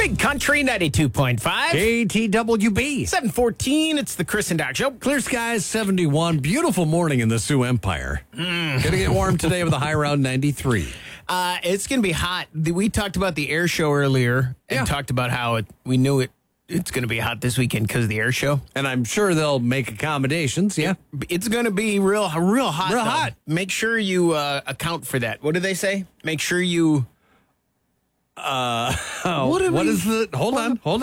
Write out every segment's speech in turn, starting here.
Big Country 92.5. KTWB. 714. It's the Chris and Doc Show. Clear skies, 71. Beautiful morning in the Sioux Empire. Gonna get warm today with a high around 93. It's going to be hot. We talked about the air show earlier and talked about how we knew it's going to be hot this weekend because of the air show. And I'm sure they'll make accommodations, yeah. It's going to be real hot. Real hot. Make sure you account for that. What do they say? Make sure you... What is the... Hold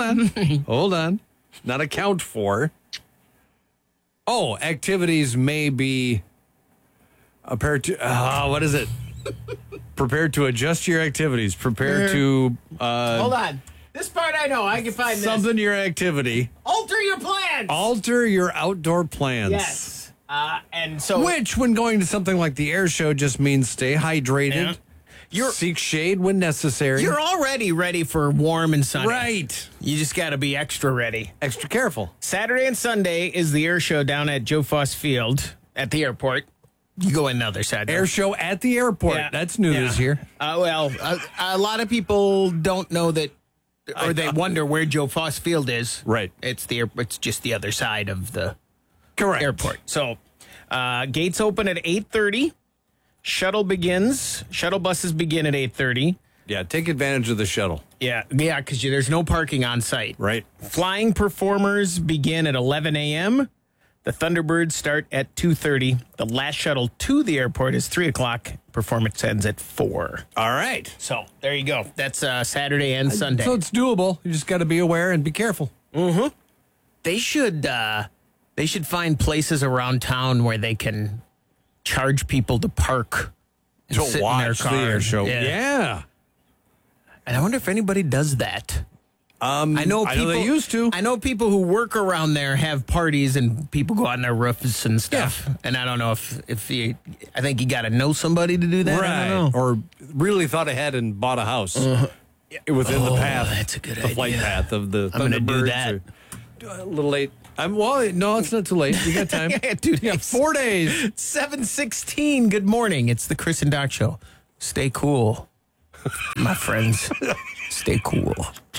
on. Not account for. Oh, activities may be prepared to... what is it? Prepared to adjust your activities. Prepare to... Hold on. This part I know. I can find something your activity. Alter your plans. Alter your outdoor plans. Yes. And so... Which, when going to something like the air show, just means stay hydrated. Seek shade when necessary. You're already ready for warm and sunny. Right. You just got to be extra ready. Extra careful. Saturday and Sunday is the air show down at Joe Foss Field at the airport. You go in the other side. Air show at the airport. Yeah. That's new this year. A lot of people don't know that, or they wonder where Joe Foss Field is. Right. It's just the other side of the airport. So gates open at 8:30. Shuttle buses begin at 8:30. Yeah, take advantage of the shuttle. Yeah, because there's no parking on site. Right. Flying performers begin at 11 a.m. The Thunderbirds start at 2:30. The last shuttle to the airport is 3 o'clock. Performance ends at 4. All right. So there you go. That's Saturday and Sunday. So it's doable. You just got to be aware and be careful. Mm-hmm. They should find places around town where they can charge people to park and sit watch in their car. The air show. Yeah. And I wonder if anybody does that. I know they used to. I know people who work around there have parties and people go on their roofs and stuff. Yeah. And I don't know if I think you got to know somebody to do that. Right. I don't know. Or really thought ahead and bought a house within the path. That's a good idea. The flight path of the I'm going to do that. A little late. No, it's not too late. You got time. 2 days. 4 days. 7:16. Good morning. It's the Chris and Doc Show. Stay cool, my friends. Stay cool.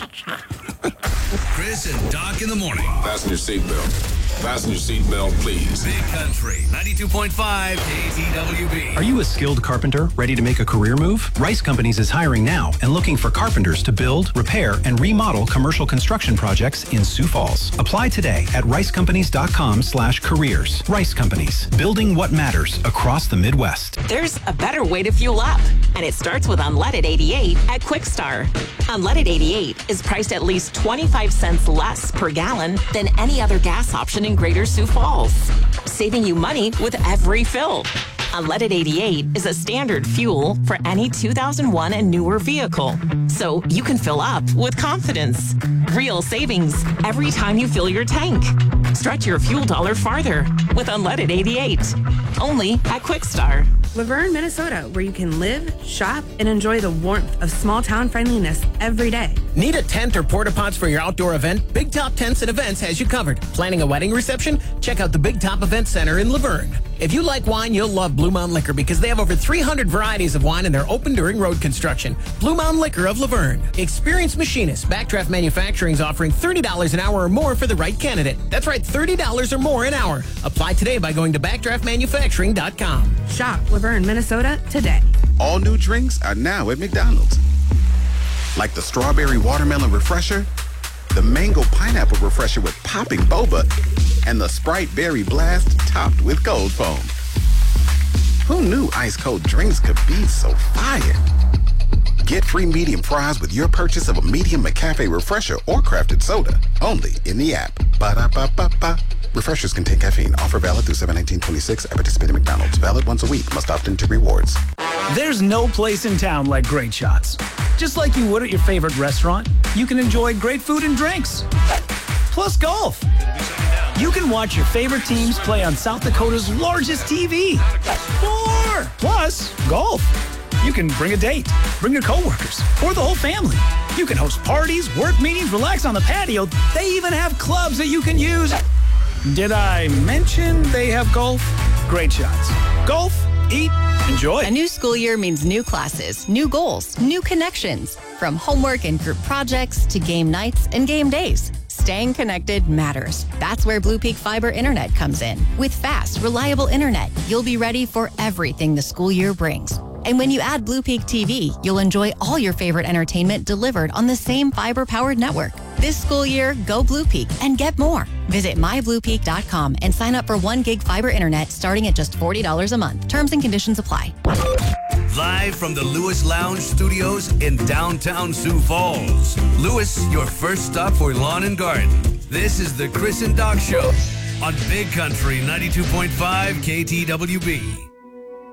Chris and Doc in the morning. Fasten your seatbelt. Fasten your seatbelt, please. Big Country 92.5 KTWB. Are you a skilled carpenter ready to make a career move? Rice Companies is hiring now and looking for carpenters to build, repair, and remodel commercial construction projects in Sioux Falls. Apply today at ricecompanies.com/careers. Rice Companies, building what matters across the Midwest. There's a better way to fuel up, and it starts with Unleaded 88 at Quickstar. Unleaded 88 is priced at least 25 cents less per gallon than any other gas option in Greater Sioux Falls, saving you money with every fill. Unleaded 88 is a standard fuel for any 2001 and newer vehicle, so you can fill up with confidence. Real savings every time you fill your tank. Stretch your fuel dollar farther with Unleaded 88. Only at Quickstar. Laverne, Minnesota, where you can live, shop, and enjoy the warmth of small-town friendliness every day. Need a tent or porta-pots for your outdoor event? Big Top Tents and Events has you covered. Planning a wedding reception? Check out the Big Top Event Center in Laverne. If you like wine, you'll love Blue Mountain Liquor because they have over 300 varieties of wine and they're open during road construction. Blue Mountain Liquor of Laverne. Experienced machinists. Backdraft Manufacturing is offering $30 an hour or more for the right candidate. That's right, $30 or more an hour. Apply today by going to backdraftmanufacturing.com. Shop Laverne, Minnesota today. All new drinks are now at McDonald's. Like the strawberry watermelon refresher, the mango pineapple refresher with popping boba, and the Sprite berry blast topped with cold foam. Who knew ice cold drinks could be so fire? Get free medium fries with your purchase of a medium McCafe refresher or crafted soda. Only in the app. Ba-da-ba-ba-ba. Refreshers contain caffeine. Offer valid through 7/19/26 at participating McDonald's. Valid once a week. Must opt into rewards. There's no place in town like Great Shots. Just like you would at your favorite restaurant, you can enjoy great food and drinks. Plus golf. You can watch your favorite teams play on South Dakota's largest TV. More! Plus, golf. You can bring a date, bring your coworkers, or the whole family. You can host parties, work meetings, relax on the patio. They even have clubs that you can use. Did I mention they have golf? Great Shots. Golf, eat, Enjoy. A new school year means new classes, new goals, new connections. From homework and group projects to game nights and game days. Staying connected matters. That's where Blue Peak Fiber Internet comes in. With fast, reliable internet, you'll be ready for everything the school year brings. And when you add Blue Peak TV, you'll enjoy all your favorite entertainment delivered on the same fiber-powered network. This school year, go Blue Peak and get more. Visit mybluepeak.com and sign up for 1 gig fiber internet starting at just $40 a month. Terms and conditions apply. Live from the Lewis Lounge Studios in downtown Sioux Falls. Lewis, your first stop for lawn and garden. This is the Chris and Doc Show on Big Country 92.5 KTWB.